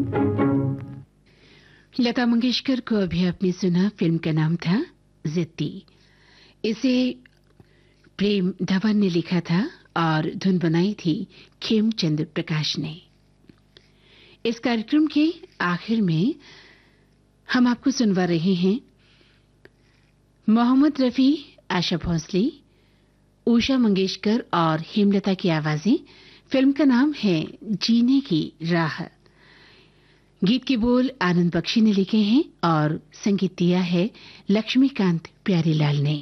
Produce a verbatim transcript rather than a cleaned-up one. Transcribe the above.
लता मंगेशकर को अभी आपने सुना, फिल्म का नाम था जिद्दी। इसे प्रेम धवन ने लिखा था और धुन बनाई थी खेमचंद प्रकाश ने। इस कार्यक्रम के आखिर में हम आपको सुनवा रहे हैं मोहम्मद रफी, आशा भोसले, उषा मंगेशकर और हेमलता की आवाजें। फिल्म का नाम है जीने की राह। गीत के बोल आनंद बख्शी ने लिखे हैं और संगीत दिया है लक्ष्मीकांत प्यारीलाल ने।